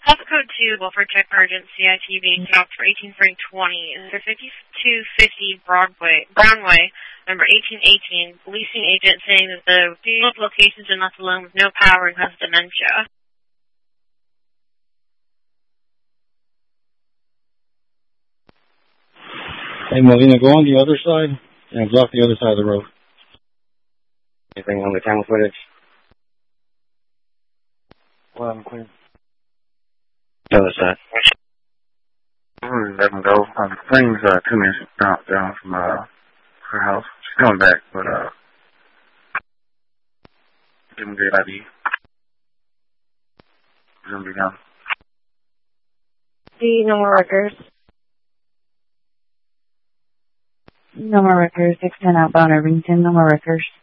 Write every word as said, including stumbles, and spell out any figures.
Alpha Code two, welfare check urgent, C I T being stopped for eighteen three twenty. Is there fifty-two fifty Broadway, Brownway, number eighteen eighteen, policing agent saying that the field location's been left alone with no power and has dementia. Hey, Molina, go on the other side and block the other side of the road. Anything on the camera footage? Well, I'm clear. The other side. I'm going to let him go. Um, Flame's uh, two minutes down, down from uh, her house. She's coming back, but uh, give him good I D. He's going to be down. See, no more records. No more records. six ten outbound Irvington. No more records.